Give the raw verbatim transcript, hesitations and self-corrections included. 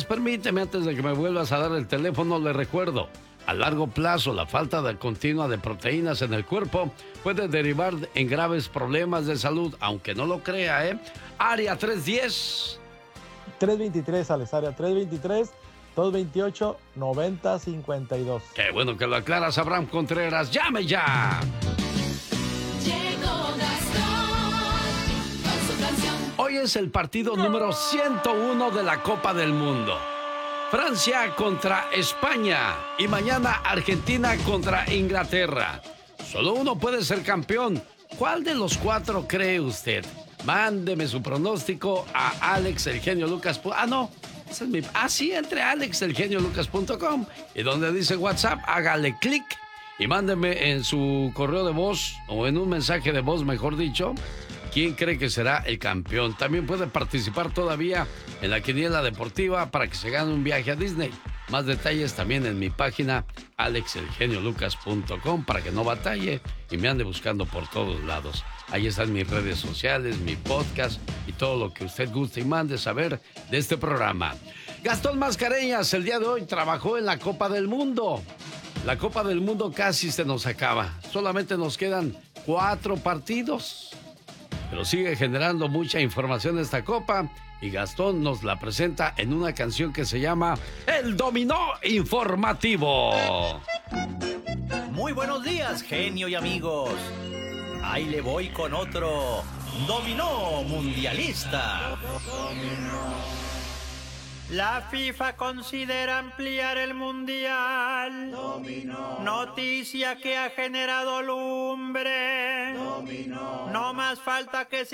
Pues permíteme, antes de que me vuelvas a dar el teléfono, le recuerdo. A largo plazo, la falta de continua de proteínas en el cuerpo puede derivar en graves problemas de salud, aunque no lo crea, ¿eh? Área tres diez. tres veintitrés, Alex, área tres veintitrés, dos veintiocho, noventa cincuenta y dos. Qué bueno que lo aclaras, Abraham Contreras. ¡Llame ya! Llegó Gastón con su canción. Hoy es el partido número ciento uno de la Copa del Mundo. Francia contra España y mañana Argentina contra Inglaterra. Solo uno puede ser campeón. ¿Cuál de los cuatro cree usted? Mándeme su pronóstico a Alex El Genio Lucas. Ah, no. Ese es mi... Ah, sí, entre alex el genio lucas punto com y donde dice WhatsApp, hágale clic y mándeme en su correo de voz o en un mensaje de voz, mejor dicho, quién cree que será el campeón. También puede participar todavía en la quiniela deportiva para que se gane un viaje a Disney. Más detalles también en mi página alex el genio lucas punto com para que no batalle y me ande buscando por todos lados. Ahí están mis redes sociales, mi podcast y todo lo que usted guste y mande saber de este programa. Gastón Mascareñas el día de hoy trabajó en la Copa del Mundo. La Copa del Mundo casi se nos acaba. Solamente nos quedan cuatro partidos. Pero sigue generando mucha información esta Copa y Gastón nos la presenta en una canción que se llama El Dominó Informativo. Muy buenos días, genio y amigos. Ahí le voy con otro dominó mundialista. La FIFA considera ampliar el mundial. Dominó. Noticia que ha generado lumbre. Dominó. No más falta que